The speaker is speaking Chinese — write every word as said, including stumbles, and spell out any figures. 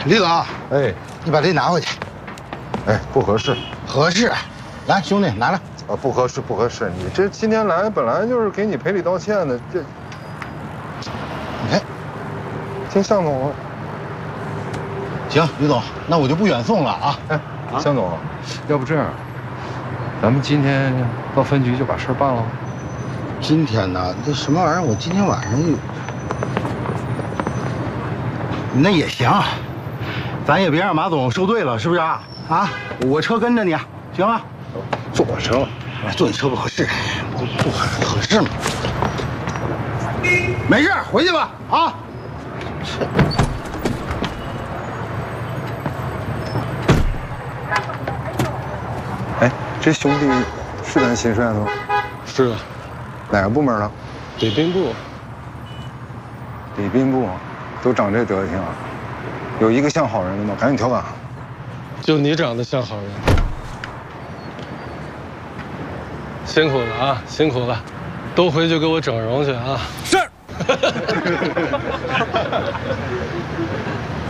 李总， 哎， 你把这拿回去。 哎，不合适。 合适，来，兄弟拿来。 啊，不合适，不合适。你这今天来本来就是给你赔礼道歉的，这， 你看， 听向总了。 行，李总，那我就不远送了啊。 哎，向总，要不这样，咱们今天到分局就把事儿办了。 今天呢，这什么玩意儿？我今天晚上就，那也行，咱也别让马总受罪了，是不是啊？啊，我车跟着你，行吗？ 坐我车吧。 坐你车不合适，不不合适嘛。没事，回去吧。啊。 哎，这兄弟是咱新帅的吗？ 是啊， 哪个部门的？ 礼宾部。 礼宾部，都长这德行啊？有一个像好人的吗？赶紧调岗。 就你长得像好人。辛苦了啊，辛苦了，都回去给我整容去啊。 是。